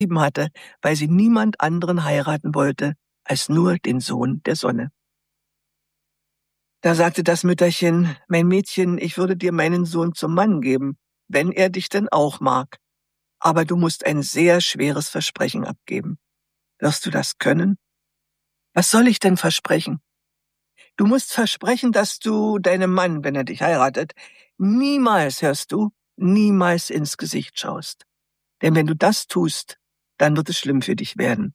hatte, weil sie niemand anderen heiraten wollte als nur den Sohn der Sonne. Da sagte das Mütterchen: Mein Mädchen, ich würde dir meinen Sohn zum Mann geben, wenn er dich denn auch mag. Aber du musst ein sehr schweres Versprechen abgeben. Wirst du das können? Was soll ich denn versprechen? Du musst versprechen, dass du deinem Mann, wenn er dich heiratet, niemals, hörst du, niemals ins Gesicht schaust. Denn wenn du das tust, dann wird es schlimm für dich werden.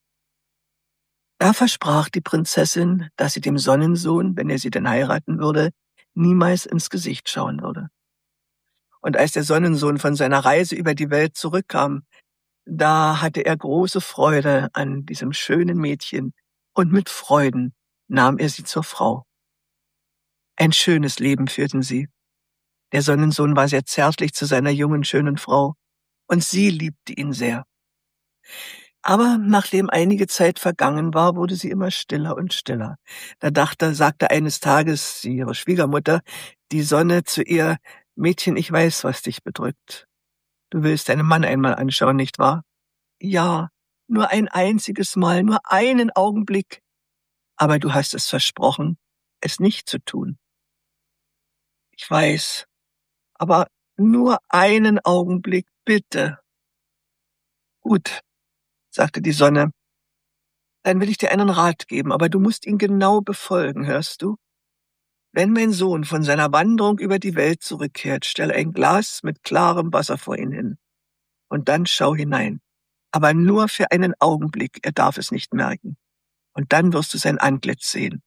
Da versprach die Prinzessin, dass sie dem Sonnensohn, wenn er sie denn heiraten würde, niemals ins Gesicht schauen würde. Und als der Sonnensohn von seiner Reise über die Welt zurückkam, da hatte er große Freude an diesem schönen Mädchen, und mit Freuden nahm er sie zur Frau. Ein schönes Leben führten sie. Der Sonnensohn war sehr zärtlich zu seiner jungen, schönen Frau, und sie liebte ihn sehr. Aber nachdem einige Zeit vergangen war, wurde sie immer stiller und stiller. Sagte eines Tages ihre Schwiegermutter, die Sonne, zu ihr: Mädchen, ich weiß, was dich bedrückt. Du willst deinen Mann einmal anschauen, nicht wahr? Ja, nur ein einziges Mal, nur einen Augenblick. Aber du hast es versprochen, es nicht zu tun. Ich weiß, aber nur einen Augenblick, bitte. Gut, sagte die Sonne, dann will ich dir einen Rat geben, aber du musst ihn genau befolgen, hörst du? Wenn mein Sohn von seiner Wanderung über die Welt zurückkehrt, stell ein Glas mit klarem Wasser vor ihn hin. Und dann schau hinein. Aber nur für einen Augenblick, er darf es nicht merken. Und dann wirst du sein Antlitz sehen.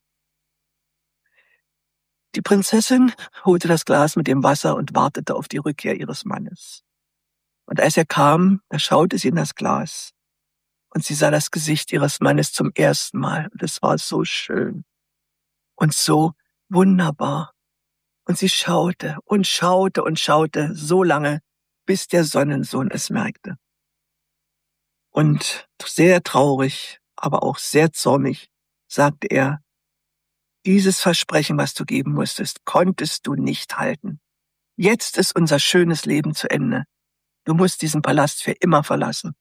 Die Prinzessin holte das Glas mit dem Wasser und wartete auf die Rückkehr ihres Mannes. Und als er kam, da schaute sie in das Glas. Und sie sah das Gesicht ihres Mannes zum ersten Mal. Und es war so schön und so wunderbar. Und sie schaute und schaute und schaute so lange, bis der Sonnensohn es merkte. Und sehr traurig, aber auch sehr zornig, sagte er: Dieses Versprechen, was du geben musstest, konntest du nicht halten. Jetzt ist unser schönes Leben zu Ende. Du musst diesen Palast für immer verlassen.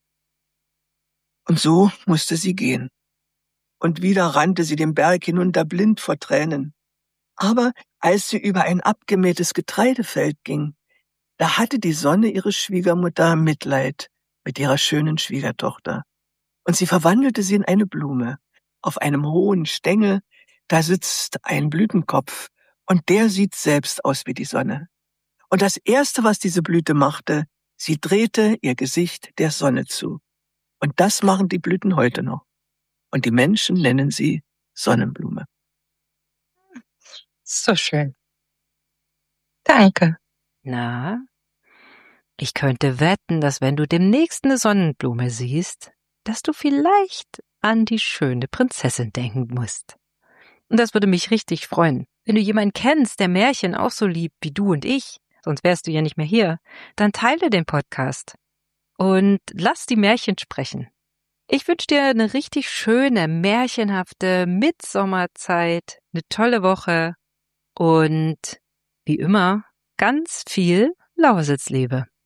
Und so musste sie gehen. Und wieder rannte sie den Berg hinunter, blind vor Tränen. Aber als sie über ein abgemähtes Getreidefeld ging, da hatte die Sonne, ihre Schwiegermutter, Mitleid mit ihrer schönen Schwiegertochter. Und sie verwandelte sie in eine Blume. Auf einem hohen Stängel, da sitzt ein Blütenkopf, und der sieht selbst aus wie die Sonne. Und das Erste, was diese Blüte machte, sie drehte ihr Gesicht der Sonne zu. Und das machen die Blüten heute noch. Und die Menschen nennen sie Sonnenblume. So schön. Danke. Na, ich könnte wetten, dass wenn du demnächst eine Sonnenblume siehst, dass du vielleicht an die schöne Prinzessin denken musst. Und das würde mich richtig freuen. Wenn du jemanden kennst, der Märchen auch so liebt wie du und ich, sonst wärst du ja nicht mehr hier, dann teile den Podcast und lass die Märchen sprechen. Ich wünsche dir eine richtig schöne, märchenhafte Mitsommerzeit, eine tolle Woche und wie immer ganz viel Lausitzliebe.